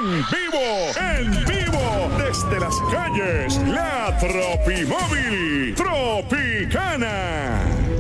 en vivo, desde las calles, la Tropimóvil Tropicana.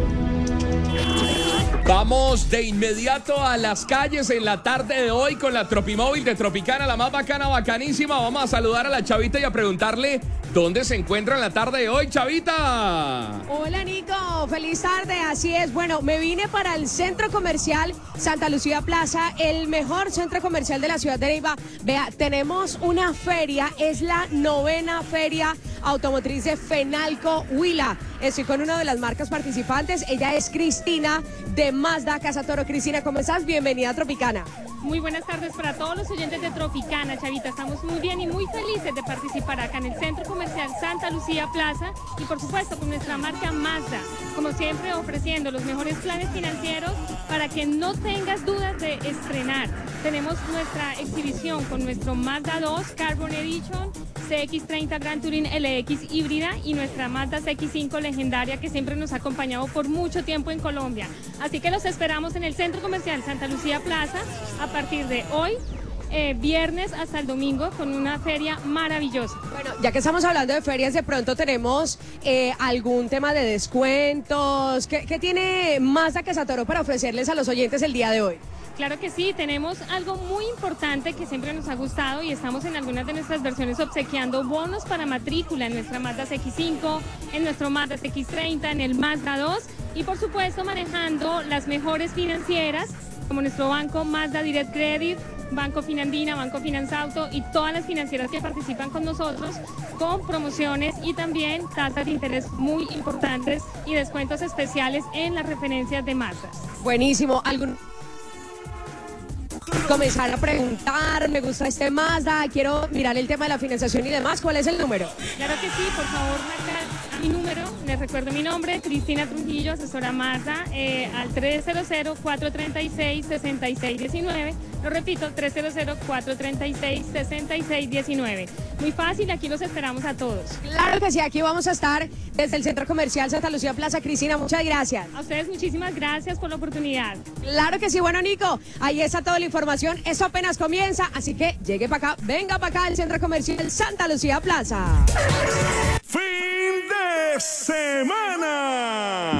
Vamos de inmediato a las calles en la tarde de hoy con la Tropimóvil de Tropicana, la más bacana, bacanísima. Vamos a saludar a la Chavita y a preguntarle dónde se encuentra en la tarde de hoy, Chavita. Hola, Nico, feliz tarde, así es. Bueno, me vine para el Centro Comercial Santa Lucía Plaza, el mejor centro comercial de la ciudad de Neiva. Vea, tenemos una feria, es la 9ª feria automotriz de Fenalco Huila. Estoy con una de las marcas participantes, ella es Cristina de Mazda Casa Toro. Cristina, ¿cómo estás? Bienvenida a Tropicana. Muy buenas tardes para todos los oyentes de Tropicana, Chavita. Estamos muy bien y muy felices de participar acá en el Centro Comercial Santa Lucía Plaza y por supuesto con nuestra marca Mazda, como siempre ofreciendo los mejores planes financieros para que no tengas dudas de estrenar. Tenemos nuestra exhibición con nuestro Mazda 2 Carbon Edition, CX-30 Grand Touring LX híbrida y nuestra Mazda CX-5 legendaria que siempre nos ha acompañado por mucho tiempo en Colombia. Así que los esperamos en el Centro Comercial Santa Lucía Plaza a partir de hoy, viernes hasta el domingo, con una feria maravillosa. Bueno, ya que estamos hablando de ferias, de pronto tenemos algún tema de descuentos. ¿Qué tiene Mazda Casa Toro para ofrecerles a los oyentes el día de hoy? Claro que sí, tenemos algo muy importante que siempre nos ha gustado y estamos en algunas de nuestras versiones obsequiando bonos para matrícula en nuestra Mazda CX-5, en nuestro Mazda CX-30, en el Mazda 2 y por supuesto manejando las mejores financieras como nuestro banco Mazda Direct Credit, Banco Finandina, Banco Finanzauto y todas las financieras que participan con nosotros con promociones y también tasas de interés muy importantes y descuentos especiales en las referencias de Mazda. Buenísimo. Comenzar a preguntar, me gusta este Mazda, quiero mirar el tema de la financiación y demás. ¿Cuál es el número? Claro que sí, por favor, marca mi número, les recuerdo mi nombre, Cristina Trujillo, asesora Mazda, al 300-436-6619. Lo repito, 300-436-6619. Muy fácil, aquí los esperamos a todos. Claro que sí, aquí vamos a estar desde el Centro Comercial Santa Lucía Plaza. Cristina, muchas gracias. A ustedes muchísimas gracias por la oportunidad. Claro que sí, bueno, Nico, ahí está toda la información, eso apenas comienza, así que llegue para acá, venga para acá al Centro Comercial Santa Lucía Plaza. Fin de semana.